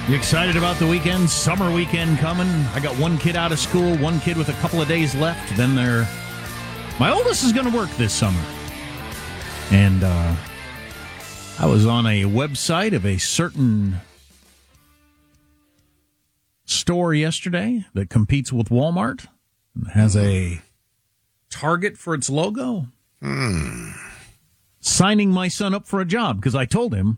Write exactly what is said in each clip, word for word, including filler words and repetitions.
You excited about the weekend? Summer weekend coming. I got one kid out of school, one kid with a couple of days left. Then they're... My oldest is going to work this summer. And uh, I was on a website of a certain store yesterday that competes with Walmart. And has a Target for its logo. Hmm. Signing my son up for a job because I told him,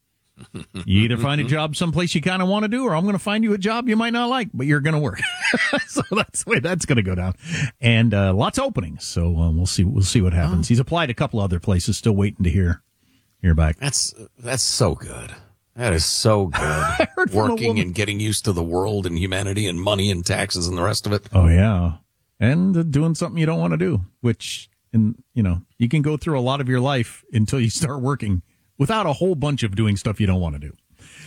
you either find a job someplace you kind of want to do, or I'm going to find you a job you might not like, but you're going to work. So that's the way that's going to go down. And uh, lots of openings. So um, we'll see. We'll see what happens. Oh. He's applied a couple other places. Still waiting to hear hear back. That's that's so good. That is so good. Working and getting used to the world and humanity and money and taxes and the rest of it. Oh yeah, and uh, doing something you don't want to do, which in you know you can go through a lot of your life until you start working without a whole bunch of doing stuff you don't want to do.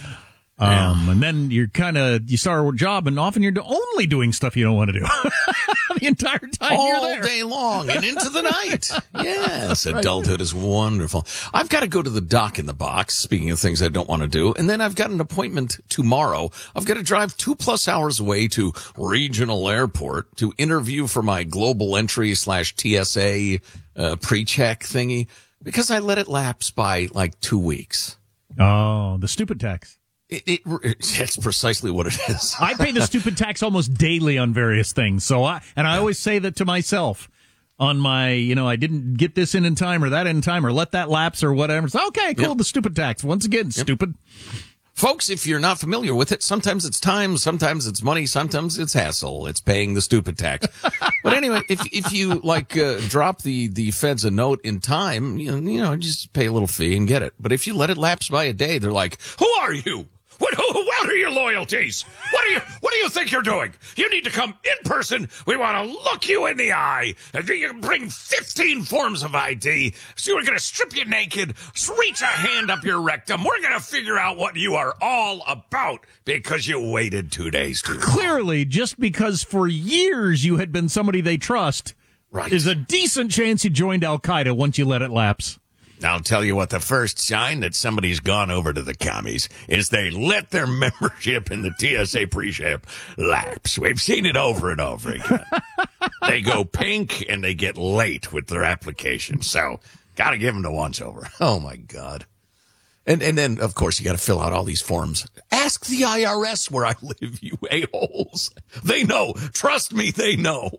Um, and then you're kind of, you start a job and often you're only doing stuff you don't want to do the entire time all you're there. All day long and into the night. Yes, adulthood is wonderful. I've got to go to the Doc in the Box, speaking of things I don't want to do. And then I've got an appointment tomorrow. I've got to drive two plus hours away to Regional Airport to interview for my global entry slash T S A uh, pre-check thingy. Because I let it lapse by like two weeks. Oh, the stupid tax. It, it, it's precisely what it is. I pay the stupid tax almost daily on various things. So I, and I always say that to myself on my, you know, I didn't get this in in time or that in time or let that lapse or whatever. So, okay, cool. Yep. The stupid tax. Once again, yep. Stupid. Folks, if you're not familiar with it, sometimes it's time, sometimes it's money, sometimes it's hassle. It's paying the stupid tax. But anyway, if if you like uh, drop the the feds a note in time, you know, you know, just pay a little fee and get it. But if you let it lapse by a day, they're like, "Who are you? What, who, what are your loyalties? What do you, what do you think you're doing? You need to come in person. We want to look you in the eye. And you bring fifteen forms of I D. So we're going to strip you naked, reach a hand up your rectum. We're going to figure out what you are all about because you waited two days too long." Clearly, just because for years you had been somebody they trust, right, is a decent chance you joined Al-Qaeda once you let it lapse. I'll tell you what, the first sign that somebody's gone over to the commies is they let their membership in the T S A pre-check lapse. We've seen it over and over again. They go pink and they get late with their application. So, gotta give them the once over. Oh my God. And and then, of course, you gotta fill out all these forms. Ask the I R S where I live, you a-holes. They know. Trust me, they know.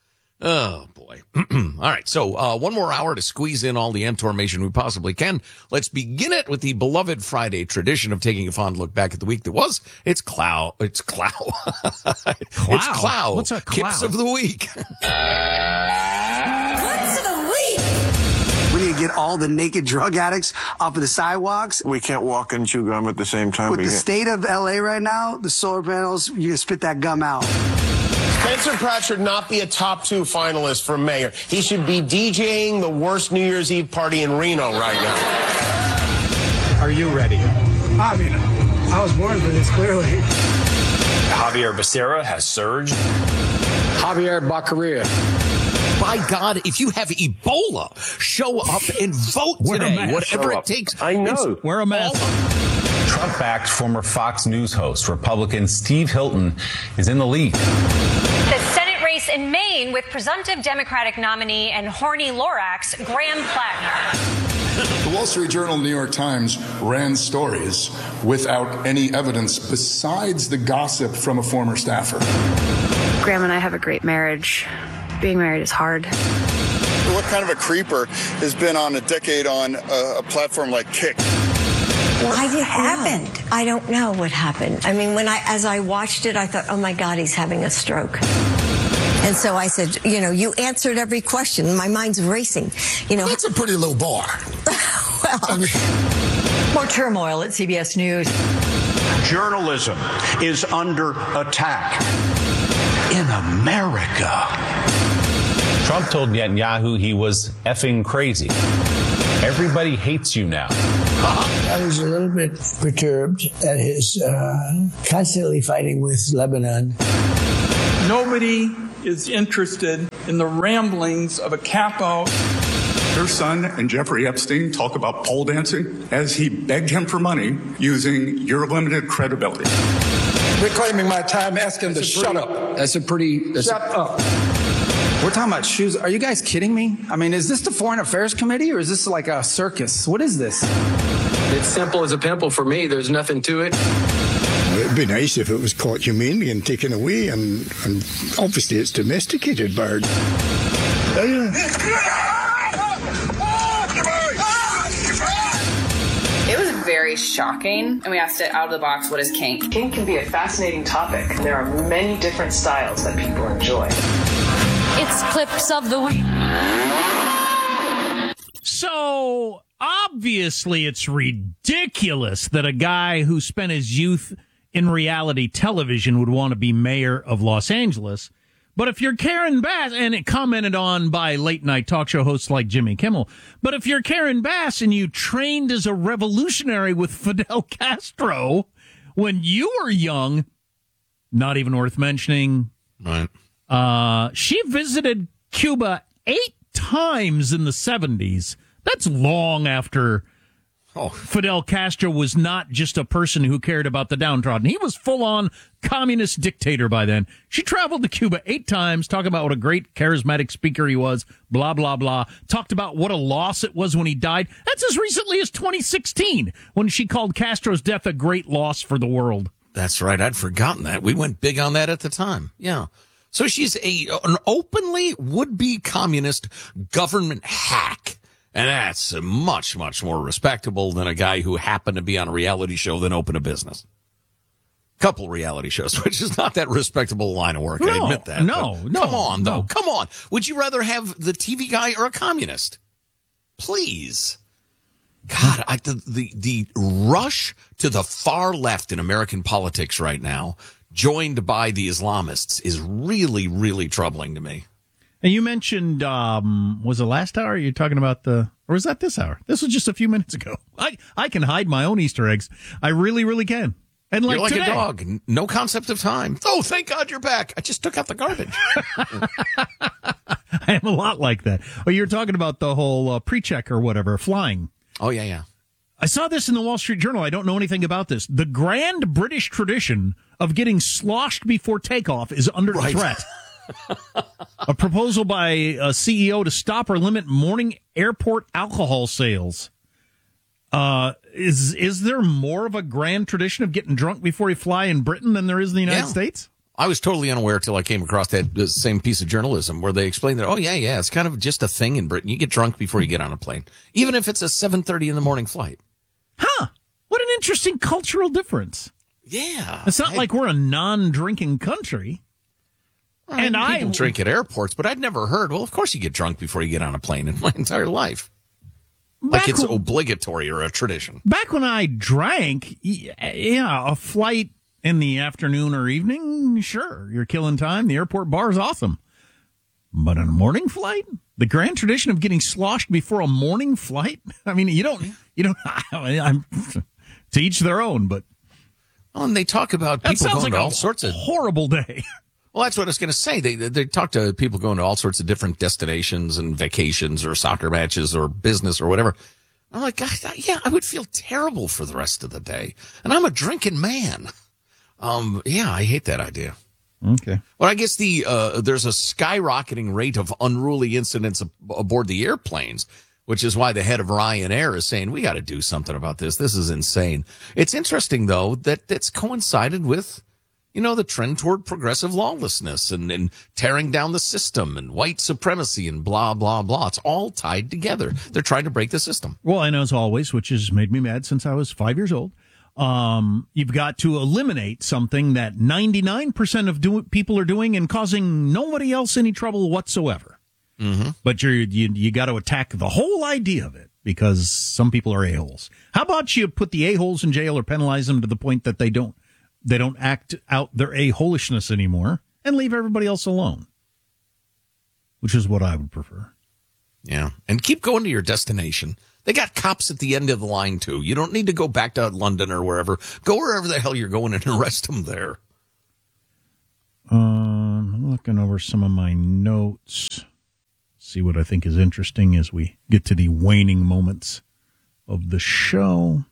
Oh, boy. All right, so uh, one more hour to squeeze in all the Entormation we possibly can. Let's begin it with the beloved Friday tradition of taking a fond look back at the week that was. It's Clow. It's Clow. Clow? It's Clow. What's a Clow? Kips of the week. What's the week? We need to get all the naked drug addicts off of the sidewalks. We can't walk and chew gum at the same time. With we the can't. state of L A right now, the solar panels, you're going to spit that gum out. Spencer Pratt should not be a top two finalist for mayor. He should be DJing the worst New Year's Eve party in Reno right now. Are you ready? I mean, I was born for this, clearly. Javier Becerra has surged. Javier Baccaria. By God, if you have Ebola, show up and vote today, whatever it takes. I know. Wear a mask. Trump-backed former Fox News host, Republican Steve Hilton, is in the lead. The Senate race in Maine with presumptive Democratic nominee and horny Lorax, Graham Plattner. The Wall Street Journal and New York Times ran stories without any evidence besides the gossip from a former staffer. Graham and I have a great marriage. Being married is hard. What kind of a creeper has been on a decade on a, a platform like Kick? What happened? I don't know what happened. I mean, when I, as I watched it, I thought, oh my God, he's having a stroke. And so I said, you know, you answered every question. My mind's racing. You know, that's a pretty low bar. Well, I mean, more turmoil at C B S News. Journalism is under attack in America. Trump told Netanyahu he was effing crazy. Everybody hates you now. I was a little bit perturbed at his uh, constantly fighting with Lebanon. Nobody is interested in the ramblings of a capo. Her son and Jeffrey Epstein talk about pole dancing as he begged him for money using your limited credibility. Reclaiming my time, ask him to shut up. That's a pretty... That's Shut a, up. We're talking about shoes. Are you guys kidding me? I mean, is this the Foreign Affairs Committee or is this like a circus? What is this? It's simple as a pimple for me. There's nothing to it. It'd be nice if it was caught humanely and taken away, and, and obviously it's domesticated bird. It was very shocking, and we asked it out of the box, what is kink? Kink can be a fascinating topic. There are many different styles that people enjoy. It's clips of the week. So, obviously, it's ridiculous that a guy who spent his youth in reality television would want to be mayor of Los Angeles. But if you're Karen Bass, and it commented on by late night talk show hosts like Jimmy Kimmel, but if you're Karen Bass and you trained as a revolutionary with Fidel Castro when you were young, not even worth mentioning. Right. Uh, she visited Cuba eight times in the seventies. That's long after oh. Fidel Castro was not just a person who cared about the downtrodden. He was full-on communist dictator by then. She traveled to Cuba eight times, talking about what a great charismatic speaker he was, blah, blah, blah. Talked about what a loss it was when he died. That's as recently as twenty sixteen, when she called Castro's death a great loss for the world. That's right. I'd forgotten that. We went big on that at the time. Yeah. So she's a an openly would-be communist government hack. And that's much, much more respectable than a guy who happened to be on a reality show then open a business. Couple reality shows, which is not that respectable line of work. No, I admit that. No, no. Come on, though. No. Come on. Would you rather have the T V guy or a communist? Please. God, I, the, the, the rush to the far left in American politics right now, joined by the Islamists, is really, really troubling to me. And you mentioned, um, was it last hour? You're talking about the, or was that this hour? This was just a few minutes ago. I, I can hide my own Easter eggs. I really, really can. And like you're like today, a dog. No concept of time. Oh, thank God you're back. I just took out the garbage. I am a lot like that. Oh, you're talking about the whole uh, pre-check or whatever, flying. Oh, yeah, yeah. I saw this in the Wall Street Journal. I don't know anything about this. The grand British tradition of getting sloshed before takeoff is under right. threat. A proposal by a C E O to stop or limit morning airport alcohol sales. Uh, is is there more of a grand tradition of getting drunk before you fly in Britain than there is in the United yeah. States? I was totally unaware till I came across that uh, same piece of journalism where they explained that, oh, yeah, yeah, it's kind of just a thing in Britain. You get drunk before you get on a plane, even if it's a seven thirty in the morning flight. Huh. What an interesting cultural difference. Yeah. It's not I, like we're a non-drinking country. I and I drink at airports, but I'd never heard, well, of course you get drunk before you get on a plane in my entire life. Like it's when, obligatory or a tradition. Back when I drank, yeah, a flight in the afternoon or evening, sure, you're killing time. The airport bar is awesome. But on a morning flight, the grand tradition of getting sloshed before a morning flight, I mean, you don't, you don't, I'm to each their own, but. Well, and they talk about people going like to all sorts of. Horrible day. Well, that's what I was going to say. They they talk to people going to all sorts of different destinations and vacations or soccer matches or business or whatever. I'm like, God, yeah, I would feel terrible for the rest of the day. And I'm a drinking man. Um, yeah, I hate that idea. Okay. Well, I guess the uh, there's a skyrocketing rate of unruly incidents ab- aboard the airplanes, which is why the head of Ryanair is saying, we got to do something about this. This is insane. It's interesting, though, that that's coincided with, you know, the trend toward progressive lawlessness and, and tearing down the system and white supremacy and blah, blah, blah. It's all tied together. They're trying to break the system. Well, and as always, which has made me mad since I was five years old, um, you've got to eliminate something that ninety-nine percent of do- people are doing and causing nobody else any trouble whatsoever. Mm-hmm. But you're, you you got to attack the whole idea of it because some people are a-holes. How about you put the a-holes in jail or penalize them to the point that they don't They don't act out their a-holishness anymore and leave everybody else alone, which is what I would prefer. Yeah. And keep going to your destination. They got cops at the end of the line, too. You don't need to go back to London or wherever. Go wherever the hell you're going and arrest them there. Um, I'm looking over some of my notes. See what I think is interesting as we get to the waning moments of the show.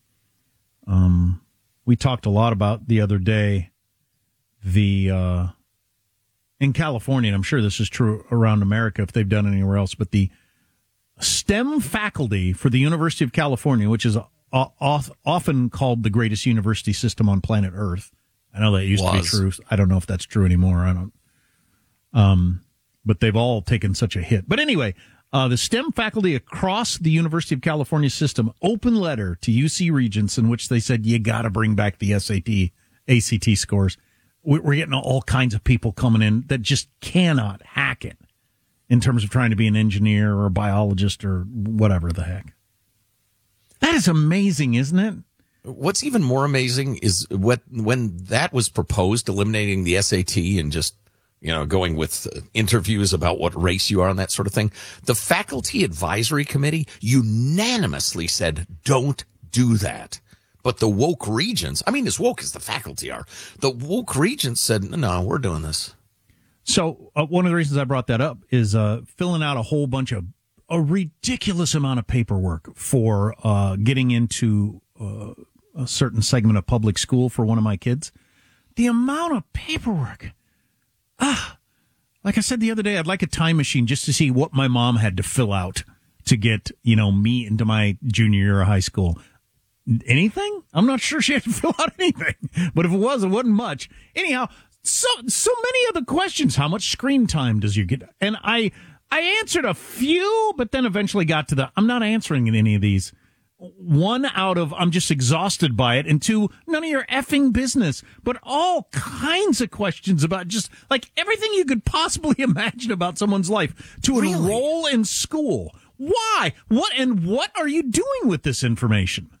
Um, we talked a lot about the other day the uh, in California, and I'm sure this is true around America if they've done it anywhere else, but the STEM faculty for the University of California, which is often called the greatest university system on planet Earth. I know that used Was. to be true. I don't know if that's true anymore. I don't. Um, but they've all taken such a hit. But anyway, uh, the STEM faculty across the University of California system open letter to U C Regents in which they said, you got to bring back the S A T, A C T scores. We're getting all kinds of people coming in that just cannot hack it in terms of trying to be an engineer or a biologist or whatever the heck. That is amazing, isn't it? What's even more amazing is what when that was proposed, eliminating the S A T and just, you know, going with interviews about what race you are and that sort of thing. The faculty advisory committee unanimously said, don't do that. But the woke regents, I mean, as woke as the faculty are, the woke regents said, no, we're doing this. So uh, one of the reasons I brought that up is uh, filling out a whole bunch of a ridiculous amount of paperwork for uh, getting into uh, a certain segment of public school for one of my kids. The amount of paperwork. Ah, like I said the other day, I'd like a time machine just to see what my mom had to fill out to get, you know, me into my junior year of high school. Anything? I'm not sure she had to fill out anything, but if it was, it wasn't much. Anyhow, so so many of the questions. How much screen time does you get? And I I answered a few, but then eventually got to the I'm not answering any of these. One out of I'm just exhausted by it, and two, none of your effing business. But all kinds of questions about just like everything you could possibly imagine about someone's life to really? enroll in school. Why? What and what are you doing with this information?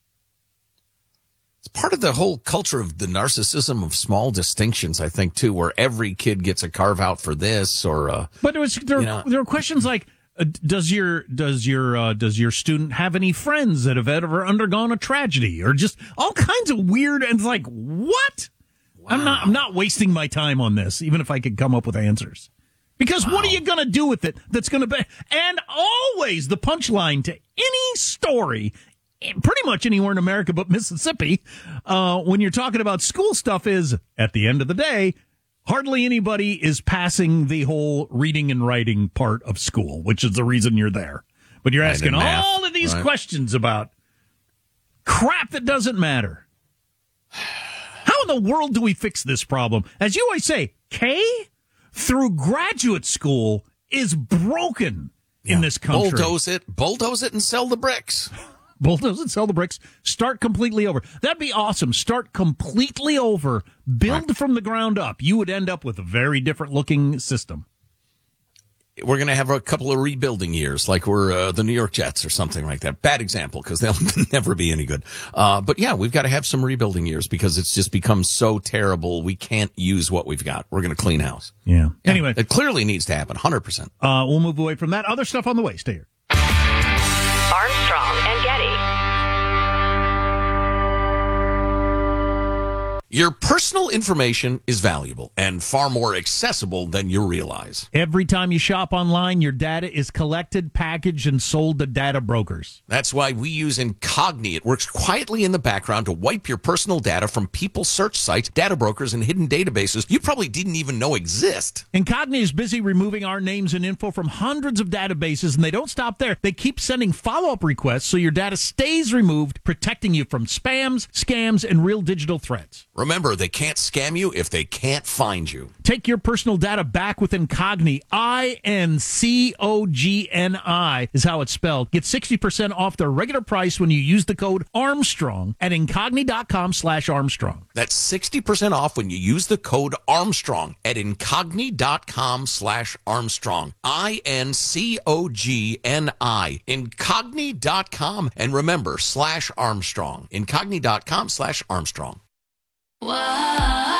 It's part of the whole culture of the narcissism of small distinctions, I think, too, where every kid gets a carve out for this or. Uh, but there was there, you know, there were questions like, uh, does your does your uh, does your student have any friends that have ever undergone a tragedy, or just all kinds of weird and it's like what? Wow. I'm not I'm not wasting my time on this, even if I could come up with answers. Because wow. what are you going to do with it? That's going to be and always the punchline to any story. Pretty much anywhere in America but Mississippi, uh, when you're talking about school stuff is, at the end of the day, hardly anybody is passing the whole reading and writing part of school, which is the reason you're there. But you're asking all of these right. questions about crap that doesn't matter. How in the world do we fix this problem? As you always say, K through graduate school is broken yeah. in this country. Bulldoze it, bulldoze it and sell the bricks. Bulldoze and sell the bricks. Start completely over. That'd be awesome. Start completely over. Build right. from the ground up. You would end up with a very different looking system. We're going to have a couple of rebuilding years, like we're uh, the New York Jets or something like that. Bad example, because they'll never be any good. Uh, but yeah, we've got to have some rebuilding years because it's just become so terrible. We can't use what we've got. We're going to clean house. Yeah. yeah. Anyway. It clearly needs to happen, one hundred percent. Uh, we'll move away from that. Other stuff on the way. Stay here. Armstrong and Getty. Your personal information is valuable and far more accessible than you realize. Every time you shop online, your data is collected, packaged, and sold to data brokers. That's why we use Incogni. It works quietly in the background to wipe your personal data from people's search sites, data brokers, and hidden databases you probably didn't even know exist. Incogni is busy removing our names and info from hundreds of databases, and they don't stop there. They keep sending follow-up requests so your data stays removed, protecting you from spams, scams, and real digital threats. Remember, they can't scam you if they can't find you. Take your personal data back with Incogni. I N C O G N I is how it's spelled. Get sixty percent off their regular price when you use the code Armstrong at Incogni.com slash Armstrong. That's sixty percent off when you use the code Armstrong at Incogni.com slash Armstrong. I N C O G N I. Incogni dot com. And remember, slash Armstrong. Incogni.com slash Armstrong. Whoa.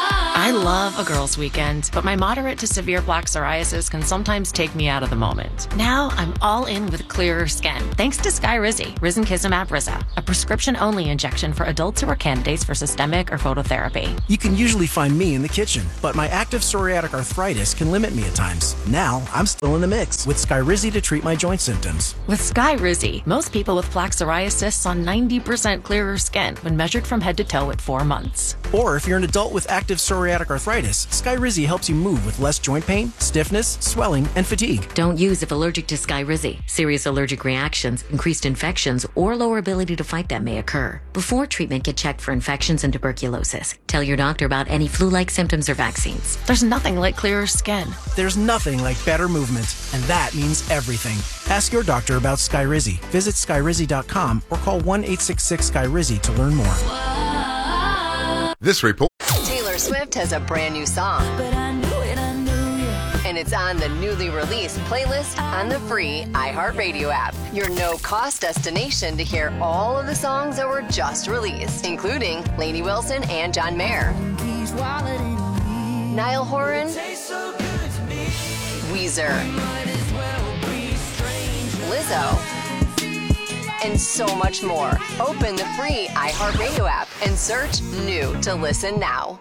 I love a girls' weekend, but my moderate to severe plaque psoriasis can sometimes take me out of the moment. Now I'm all in with clearer skin, thanks to Skyrizi, risankizumab Riza, a prescription-only injection for adults who are candidates for systemic or phototherapy. You can usually find me in the kitchen, but my active psoriatic arthritis can limit me at times. Now I'm still in the mix with Skyrizi to treat my joint symptoms. With Skyrizi, most people with plaque psoriasis saw ninety percent clearer skin when measured from head to toe at four months. Or if you're an adult with active psoriatic arthritis, Skyrizi helps you move with less joint pain, stiffness, swelling, and fatigue. Don't use if allergic to Skyrizi. Serious allergic reactions, increased infections, or lower ability to fight them may occur. Before treatment, get checked for infections and tuberculosis. Tell your doctor about any flu-like symptoms or vaccines. There's nothing like clearer skin. There's nothing like better movement, and that means everything. Ask your doctor about Skyrizi. Visit Skyrizi dot com or call one eight six six Skyrizi to learn more. This report. Taylor Swift has a brand new song. But I knew it, I knew it. And it's on the newly released playlist on the free iHeartRadio app. Your no-cost destination to hear all of the songs that were just released, including Lainey Wilson and John Mayer, Niall Horan, Weezer, Lizzo, and so much more. Open the free iHeartRadio app and search new to listen now.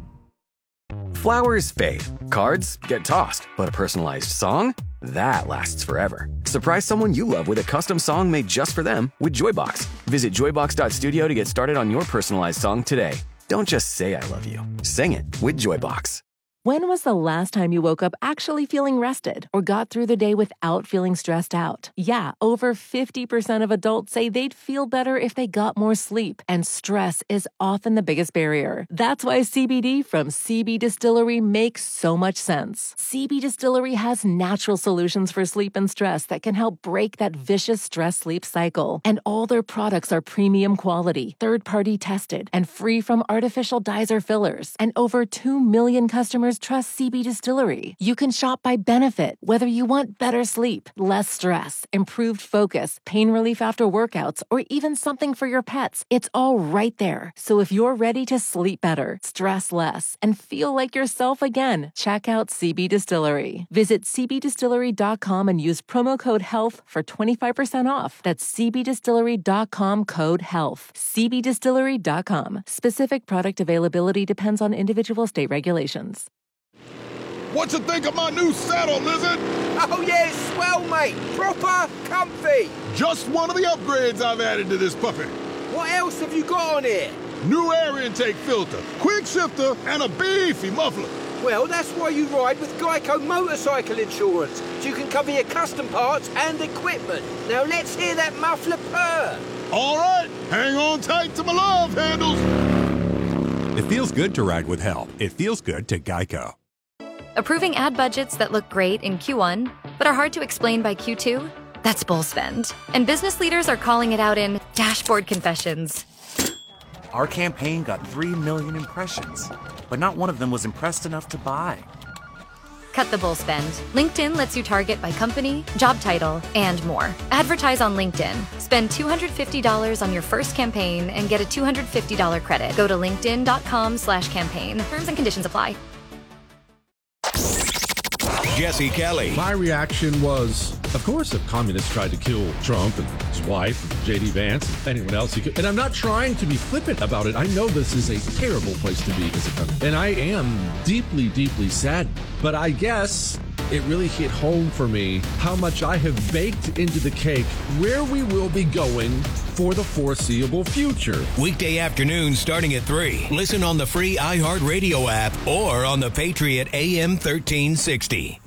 Flowers fade, cards get tossed, but a personalized song? That lasts forever. Surprise someone you love with a custom song made just for them with Joybox. Visit joybox dot studio to get started on your personalized song today. Don't just say I love you. Sing it with Joybox. When was the last time you woke up actually feeling rested or got through the day without feeling stressed out? Yeah, over fifty percent of adults say they'd feel better if they got more sleep, and stress is often the biggest barrier. That's why C B D from C B Distillery makes so much sense. C B Distillery has natural solutions for sleep and stress that can help break that vicious stress-sleep cycle. And all their products are premium quality, third-party tested, and free from artificial dyes or fillers. And over two million customers trust C B Distillery. You can shop by benefit, whether you want better sleep, less stress, improved focus, pain relief after workouts, or even something for your pets. It's all right there. So if you're ready to sleep better, stress less, and feel like yourself again, check out C B Distillery. Visit c b distillery dot com and use promo code HEALTH for twenty-five percent off. That's c b distillery dot com code HEALTH. c b distillery dot com. Specific product availability depends on individual state regulations. What you think of my new saddle, Lizard? Oh, yeah, it's swell, mate. Proper comfy. Just one of the upgrades I've added to this puppy. What else have you got on here? New air intake filter, quick shifter, and a beefy muffler. Well, that's why you ride with Geico Motorcycle Insurance, so you can cover your custom parts and equipment. Now let's hear that muffler purr. All right, hang on tight to my love handles. It feels good to ride with help. It feels good to Geico. Approving ad budgets that look great in Q one, but are hard to explain by Q two? That's bull spend. And business leaders are calling it out in dashboard confessions. Our campaign got three million impressions, but not one of them was impressed enough to buy. Cut the bull spend. LinkedIn lets you target by company, job title, and more. Advertise on LinkedIn. Spend two hundred fifty dollars on your first campaign and get a two hundred fifty dollars credit. Go to linkedin dot com slash campaign. Terms and conditions apply. Jesse Kelly. My reaction was, of course, if communists tried to kill Trump and his wife, and J D Vance, and anyone else, you could. And I'm not trying to be flippant about it. I know this is a terrible place to be as a country. And I am deeply, deeply sad. But I guess it really hit home for me how much I have baked into the cake where we will be going for the foreseeable future. Weekday afternoons starting at three. Listen on the free iHeartRadio app or on the Patriot A M thirteen sixty.